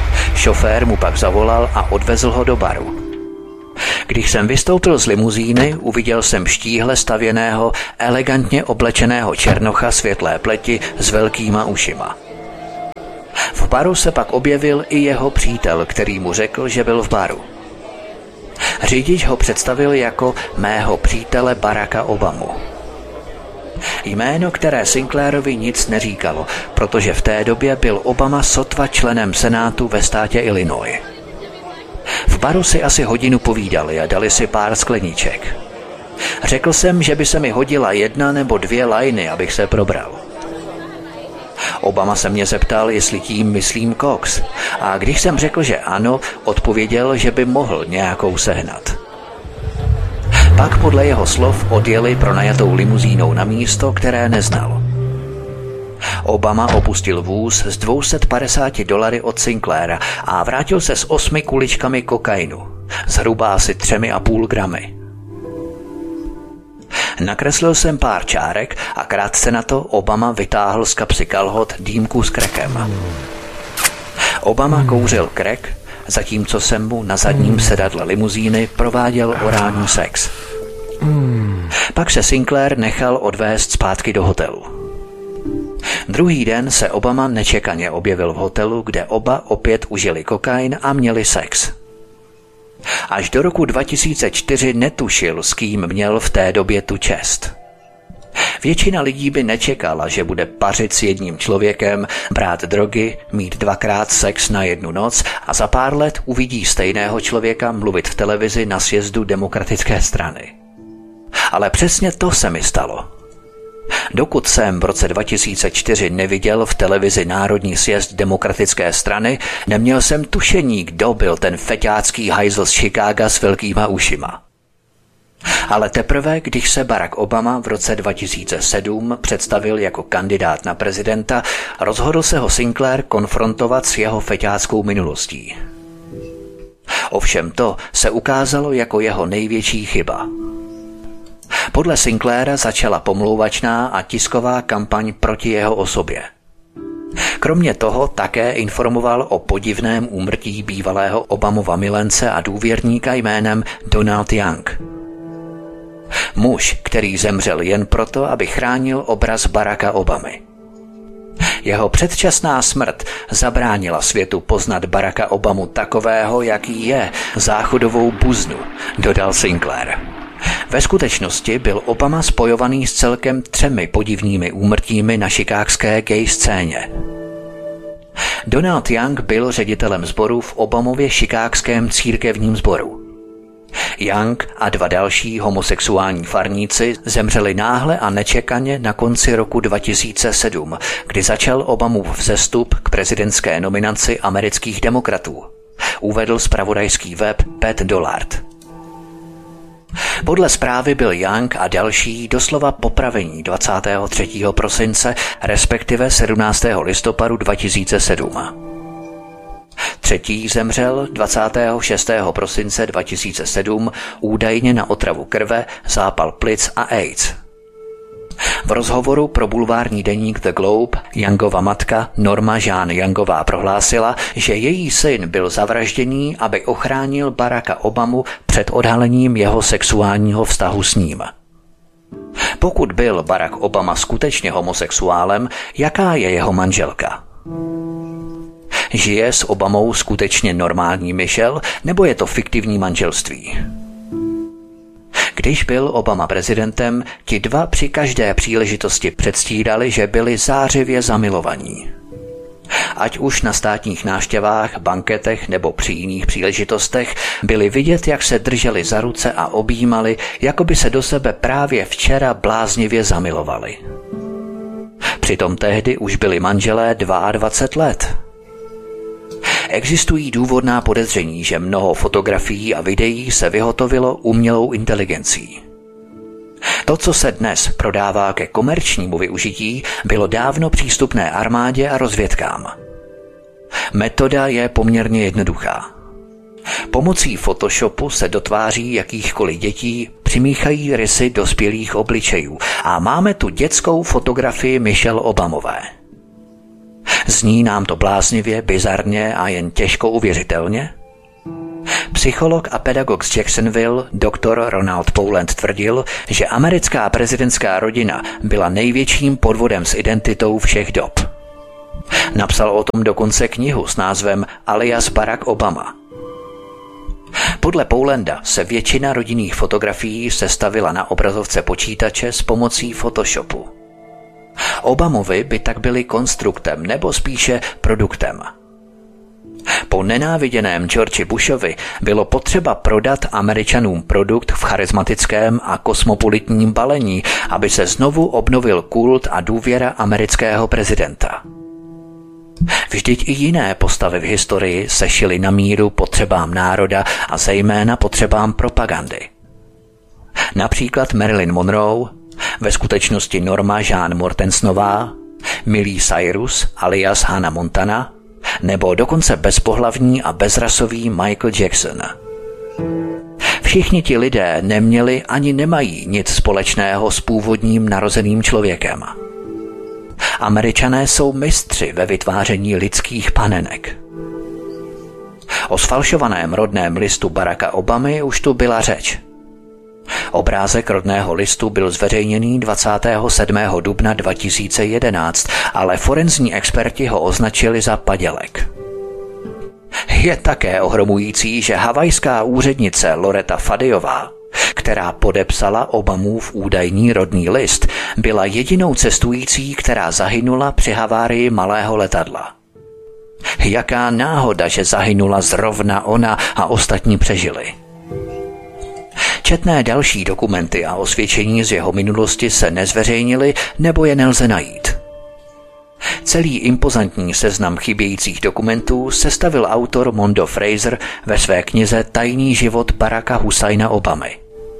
Šofér mu pak zavolal a odvezl ho do baru. Když jsem vystoupil z limuzíny, uviděl jsem štíhle stavěného, elegantně oblečeného černocha světlé pleti s velkýma ušima. V baru se pak objevil i jeho přítel, který mu řekl, že byl v baru. Řidič ho představil jako mého přítele Baracka Obamu. Jméno, které Sinclairovi nic neříkalo, protože v té době byl Obama sotva členem Senátu ve státě Illinois. V baru si asi hodinu povídali a dali si pár skleníček. Řekl jsem, že by se mi hodila jedna nebo dvě lajny, abych se probral. Obama se mě zeptal, jestli tím myslím koks, a když jsem řekl, že ano, odpověděl, že by mohl nějakou sehnat. Pak podle jeho slov odjeli pronajatou limuzínou na místo, které neznal. Obama opustil vůz s dvě stě padesát dolary od Sinclaira a vrátil se s osmi kuličkami kokainu, zhruba asi třemi a půl gramy. Nakreslil jsem pár čárek a krátce na to Obama vytáhl z kapsy kalhot dýmku s krekem. Obama kouřil krek, zatímco jsem mu na zadním sedadle limuzíny prováděl orální sex. Pak se Sinclair nechal odvést zpátky do hotelu. Druhý den se Obama nečekaně objevil v hotelu, kde oba opět užili kokain a měli sex. Až do roku dva tisíce čtyři netušil, s kým měl v té době tu čest. Většina lidí by nečekala, že bude pařit s jedním člověkem, brát drogy, mít dvakrát sex na jednu noc a za pár let uvidí stejného člověka mluvit v televizi na sjezdu Demokratické strany. Ale přesně to se mi stalo. Dokud jsem v roce dva tisíce čtyři neviděl v televizi Národní sjezd Demokratické strany, neměl jsem tušení, kdo byl ten feťácký hajzl z Chicaga s velkýma ušima. Ale teprve, když se Barack Obama v roce dva tisíce sedm představil jako kandidát na prezidenta, rozhodl se ho Sinclair konfrontovat s jeho feťáckou minulostí. Ovšem to se ukázalo jako jeho největší chyba. Podle Sinclaira začala pomlouvačná a tisková kampaň proti jeho osobě. Kromě toho také informoval o podivném úmrtí bývalého Obamova milence a důvěrníka jménem Donald Young. Muž, který zemřel jen proto, aby chránil obraz Baracka Obamy. Jeho předčasná smrt zabránila světu poznat Baracka Obamu takového, jaký je, záchodovou buznu, dodal Sinclair. Ve skutečnosti byl Obama spojovaný s celkem třemi podivnými úmrtími na chicagské gay scéně. Donald Young byl ředitelem sboru v Obamově chicagském církevním sboru. Young a dva další homosexuální farníci zemřeli náhle a nečekaně na konci roku dva tisíce sedm, kdy začal Obamův vzestup k prezidentské nominaci amerických demokratů. Uvedl zpravodajský web Pat Dollard. Podle zprávy byl Young a další doslova popravení dvacátého třetího prosince, respektive sedmnáctého listopadu dva tisíce sedm. Třetí zemřel dvacátého šestého prosince dva tisíce sedm údajně na otravu krve, zápal plic a AIDS. V rozhovoru pro bulvární deník The Globe Youngova matka Norma Jean Youngová prohlásila, že její syn byl zavražděný, aby ochránil Baracka Obamu před odhalením jeho sexuálního vztahu s ním. Pokud byl Barack Obama skutečně homosexuálem, jaká je jeho manželka? Žije s Obamou skutečně normální Michelle, nebo je to fiktivní manželství? Když byl Obama prezidentem, ti dva při každé příležitosti předstírali, že byli zářivě zamilovaní. Ať už na státních návštěvách, banketech nebo při jiných příležitostech byli vidět, jak se drželi za ruce a objímali, jako by se do sebe právě včera bláznivě zamilovali. Přitom tehdy už byli manželé dvacet dva let. Existují důvodná podezření, že mnoho fotografií a videí se vyhotovilo umělou inteligencí. To, co se dnes prodává ke komerčnímu využití, bylo dávno přístupné armádě a rozvědkám. Metoda je poměrně jednoduchá. Pomocí Photoshopu se do tváří jakýchkoliv dětí přimíchají rysy dospělých obličejů a máme tu dětskou fotografii Michelle Obamové. Zní nám to bláznivě, bizarně a jen těžko uvěřitelně? Psycholog a pedagog z Jacksonville, doktor Ronald Pouland, tvrdil, že americká prezidentská rodina byla největším podvodem s identitou všech dob. Napsal o tom dokonce knihu s názvem Alias Barack Obama. Podle Poulanda se většina rodinných fotografií sestavila na obrazovce počítače s pomocí Photoshopu. Obamovi by tak byli konstruktem nebo spíše produktem. Po nenáviděném George Bushovi bylo potřeba prodat Američanům produkt v charismatickém a kosmopolitním balení, aby se znovu obnovil kult a důvěra amerického prezidenta. Vždyť i jiné postavy v historii se šily na míru potřebám národa a zejména potřebám propagandy. Například Marilyn Monroe, ve skutečnosti Norma Jean Mortensenová, Miley Cyrus alias Hannah Montana, nebo dokonce bezpohlavní a bezrasový Michael Jackson. Všichni ti lidé neměli ani nemají nic společného s původním narozeným člověkem. Američané jsou mistři ve vytváření lidských panenek. O sfalšovaném rodném listu Baracka Obamy už tu byla řeč. Obrázek rodného listu byl zveřejněný dvacátého sedmého dubna dva tisíce jedenáct, ale forenzní experti ho označili za padělek. Je také ohromující, že havajská úřednice Loretta Fadejová, která podepsala Obamův údajný rodný list, byla jedinou cestující, která zahynula při havárii malého letadla. Jaká náhoda, že zahynula zrovna ona a ostatní přežili. Četné další dokumenty a osvědčení z jeho minulosti se nezveřejnily nebo je nelze najít. Celý impozantní seznam chybějících dokumentů sestavil autor Mondo Fraser ve své knize Tajný život Baracka Husajna Obamy.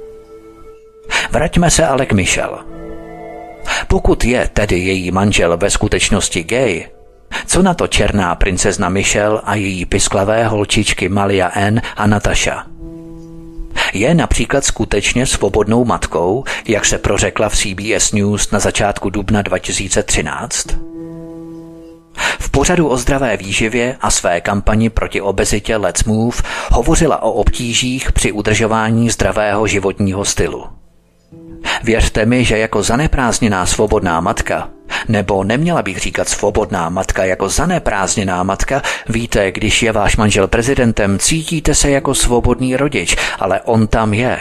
Vraťme se ale k Michelle. Pokud je tedy její manžel ve skutečnosti gay, co na to černá princezna Michelle a její pisklavé holčičky Malia Ann a Natasha? Je například skutečně svobodnou matkou, jak se prořekla v C B S News na začátku dubna dva tisíce třináct? V pořadu o zdravé výživě a své kampani proti obezitě Let's Move hovořila o obtížích při udržování zdravého životního stylu. Věřte mi, že jako zaneprázdněná svobodná matka, nebo neměla bych říkat svobodná matka jako zaneprázdněná matka, víte, když je váš manžel prezidentem, cítíte se jako svobodný rodič, ale on tam je.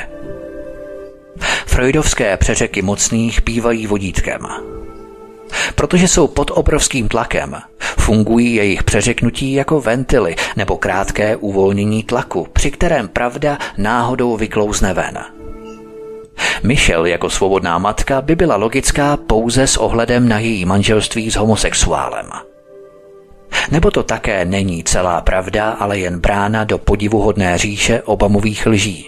Freudovské přeřeky mocných bývají vodítkem. Protože jsou pod obrovským tlakem, fungují jejich přeřeknutí jako ventily nebo krátké uvolnění tlaku, při kterém pravda náhodou vyklouzne ven. Michelle jako svobodná matka by byla logická pouze s ohledem na její manželství s homosexuálem. Nebo to také není celá pravda, ale jen brána do podivuhodné říše Obamových lží.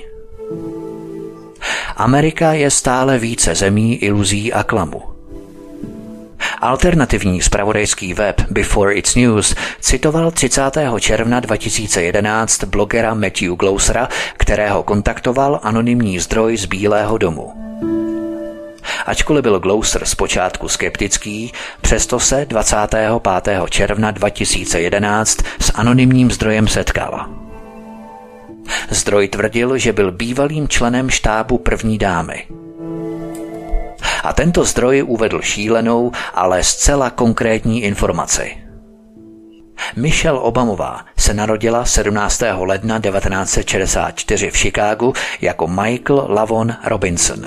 Amerika je stále více zemí iluzí a klamu. Alternativní zpravodajský web Before It's News citoval třicátého června dva tisíce jedenáct blogera Matthew Glosera, kterého kontaktoval anonymní zdroj z Bílého domu. Ačkoliv byl Gloser zpočátku skeptický, přesto se dvacátého pátého června dva tisíce jedenáct s anonymním zdrojem setkal. Zdroj tvrdil, že byl bývalým členem štábu první dámy. A tento zdroj uvedl šílenou, ale zcela konkrétní informaci. Michelle Obamová se narodila sedmnáctého ledna devatenáct set šedesát čtyři v Chicagu jako Michael Lavon Robinson.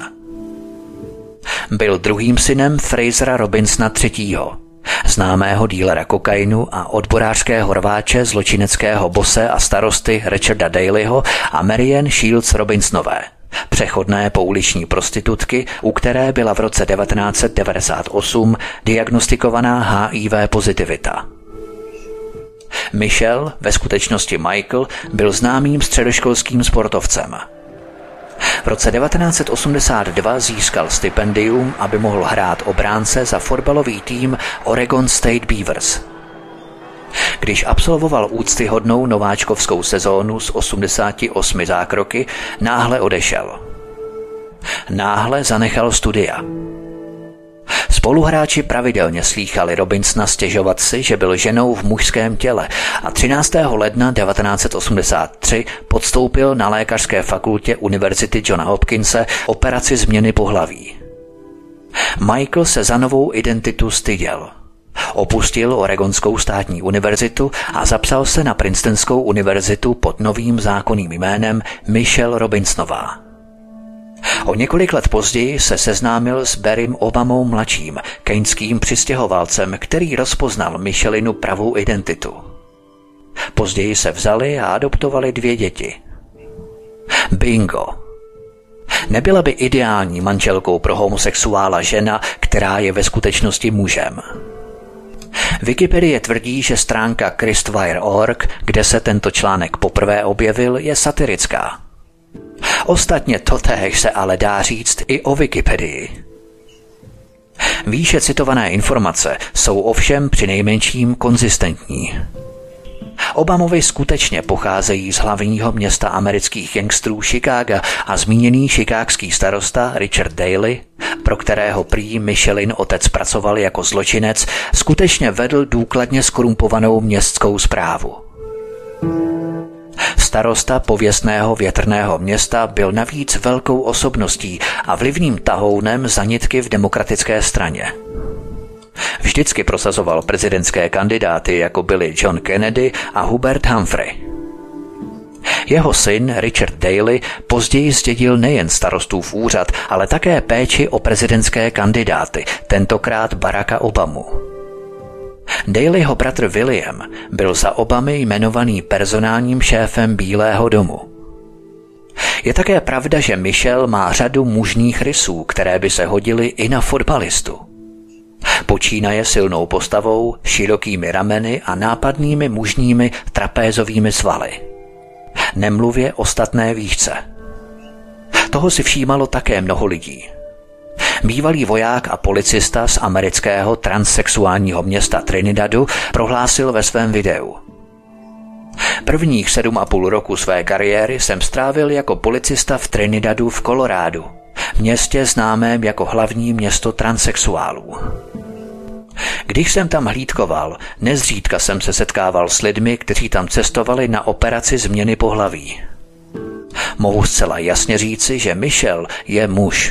Byl druhým synem Frasera Robinsona třetího, známého dílera kokainu a odborářského rváče, zločineckého bose a starosty Richarda Daleyho a Marianne Shields Robinsonové, přechodné pouliční prostitutky, u které byla v roce devatenáct set devadesát osm diagnostikovaná H I V pozitivita. Michelle, ve skutečnosti Michael, byl známým středoškolským sportovcem. V roce devatenáct set osmdesát dva získal stipendium, aby mohl hrát obránce za fotbalový tým Oregon State Beavers. Když absolvoval úctyhodnou nováčkovskou sezónu s osmdesáti osmi zákroky, náhle odešel. Náhle zanechal studia. Spoluhráči pravidelně slýchali Robinsona stěžovat si, že byl ženou v mužském těle a třináctého ledna devatenáct set osmdesát tři podstoupil na lékařské fakultě Univerzity Johna Hopkinse operaci změny pohlaví. Michael se za novou identitu styděl. Opustil Oregonskou státní univerzitu a zapsal se na Princetonskou univerzitu pod novým zákonným jménem Michelle Robinsonová. O několik let později se seznámil s Barrym Obamou mladším, keňským přistěhovalcem, který rozpoznal Michelinu pravou identitu. Později se vzali a adoptovali dvě děti. Bingo. Nebyla by ideální manželkou pro homosexuála žena, která je ve skutečnosti mužem. Wikipedie tvrdí, že stránka Christwire tečka org, kde se tento článek poprvé objevil, je satirická. Ostatně totéž se ale dá říct i o Wikipedii. Výše citované informace jsou ovšem přinejmenším konzistentní. Obamovi skutečně pocházejí z hlavního města amerických gangstrů Chicaga a zmíněný chicagský starosta Richard Daley, pro kterého prý Michelin otec pracoval jako zločinec, skutečně vedl důkladně zkorumpovanou městskou správu. Starosta pověstného větrného města byl navíc velkou osobností a vlivným tahounem za nitky v demokratické straně. Vždycky prosazoval prezidentské kandidáty, jako byli John Kennedy a Hubert Humphrey. Jeho syn Richard Daley později zdědil nejen starostův úřad, ale také péči o prezidentské kandidáty, tentokrát Baracka Obamu. Daleyho bratr William byl za Obamy jmenovaný personálním šéfem Bílého domu. Je také pravda, že Michelle má řadu mužních rysů, které by se hodily i na fotbalistu. Počínaje silnou postavou, širokými rameny a nápadnými mužními trapézovými svaly. Nemluvě ostatné výšce. Toho si všímalo také mnoho lidí. Bývalý voják a policista z amerického transsexuálního města Trinidadu prohlásil ve svém videu: Prvních sedm a půl roku své kariéry jsem strávil jako policista v Trinidadu v Kolorádu, městě známém jako hlavní město transsexuálů. Když jsem tam hlídkoval, nezřídka jsem se setkával s lidmi, kteří tam cestovali na operaci změny pohlaví. Mohu zcela jasně říci, že Michelle je muž.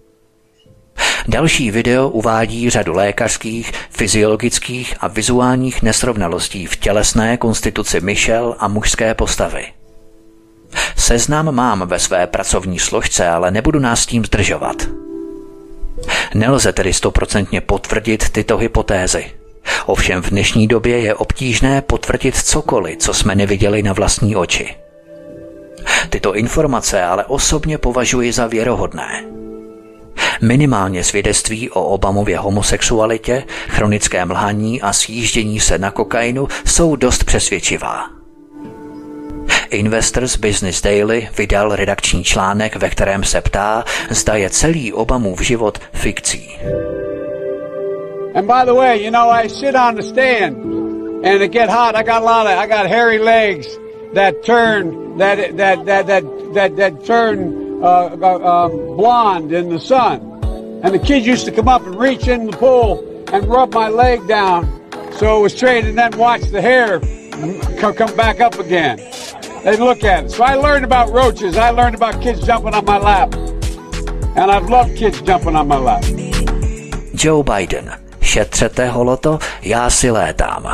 Další video uvádí řadu lékařských, fyziologických a vizuálních nesrovnalostí v tělesné konstituci Michelle a mužské postavy. Seznam mám ve své pracovní složce, ale nebudu nás tím zdržovat. Nelze tedy stoprocentně potvrdit tyto hypotézy. Ovšem v dnešní době je obtížné potvrdit cokoliv, co jsme neviděli na vlastní oči. Tyto informace ale osobně považuji za věrohodné. Minimálně svědectví o Obamově homosexualitě, chronickém lhaní a sjíždění se na kokainu jsou dost přesvědčivá. Investors Business Daily vydal redakční článek, ve kterém se ptá, zda je celý Obamův život fikcí. And by the way, you know, I sit on the stand and it get hot. I got a lot of, I got hairy legs that turn, that that that that that, that turn uh, uh, blonde in the sun. And the kids used to come up and reach in the pool and rub my leg down, so it was trained, and then watch the hair come back up again. They'd look at it. So I learned about roaches. I learned about kids jumping on my lap. And I've loved kids jumping on my lap. Joe Biden. Šetřete holoto, já si létám.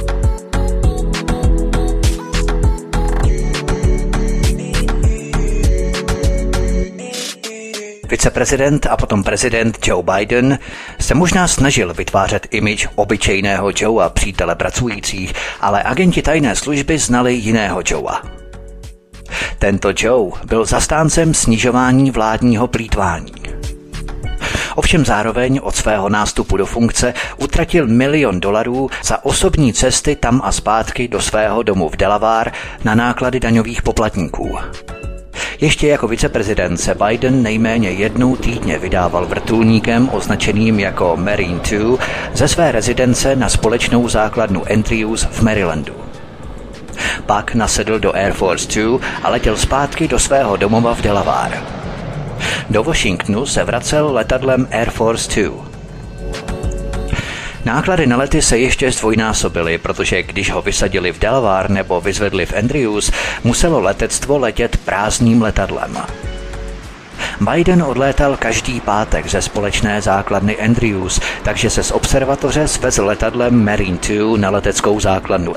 Viceprezident a potom prezident Joe Biden se možná snažil vytvářet image obyčejného Joea, přítele pracujících, ale agenti tajné služby znali jiného Joea. Tento Joe byl zastáncem snižování vládního plýtvání. Ovšem zároveň od svého nástupu do funkce utratil milion dolarů za osobní cesty tam a zpátky do svého domu v Delaware na náklady daňových poplatníků. Ještě jako viceprezident se Biden nejméně jednou týdně vydával vrtulníkem označeným jako Marine dva ze své rezidence na společnou základnu Andrews v Marylandu. Pak nasedl do Air Force dva a letěl zpátky do svého domova v Delaware. Do Washingtonu se vracel letadlem Air Force dva. Náklady na lety se ještě zdvojnásobily, protože když ho vysadili v Delaware nebo vyzvedli v Andrews, muselo letectvo letět prázdným letadlem. Biden odlétal každý pátek ze společné základny Andrews, takže se z observatoře svezl letadlem Marine dva na leteckou základnu